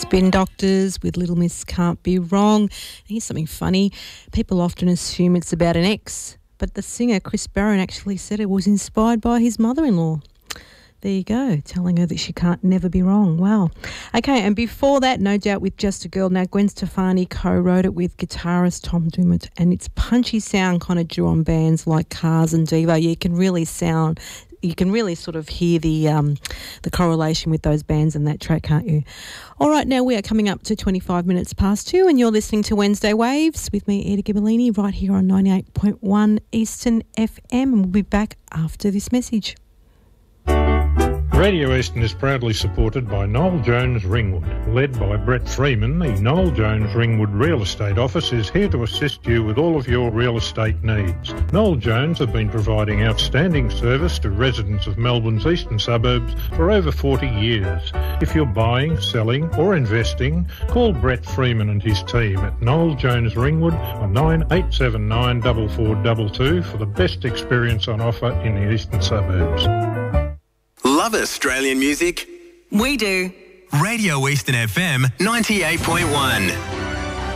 Spin Doctors with Little Miss Can't Be Wrong. Here's something funny. People often assume it's about an ex, but the singer Chris Barron actually said it was inspired by his mother-in-law. There you go, telling her that she can't never be wrong. Wow. Okay, and before that, No Doubt with Just a Girl. Now, Gwen Stefani co-wrote it with guitarist Tom Dummett, and its punchy sound kind of drew on bands like Cars and Devo. You can really sort of hear the correlation with those bands in that track, can't you? All right, now we are coming up to 25 minutes past 2, and you're listening to Wednesday Waves with me, Edie Ghibellini, right here on 98.1 Eastern FM, and we'll be back after this message. Radio Eastern is proudly supported by Noel Jones Ringwood. Led by Brett Freeman, the Noel Jones Ringwood Real Estate Office is here to assist you with all of your real estate needs. Noel Jones have been providing outstanding service to residents of Melbourne's eastern suburbs for over 40 years. If you're buying, selling or investing, call Brett Freeman and his team at Noel Jones Ringwood on 9879 4422 for the best experience on offer in the eastern suburbs. Love Australian music? We do. Radio Eastern FM 98.1.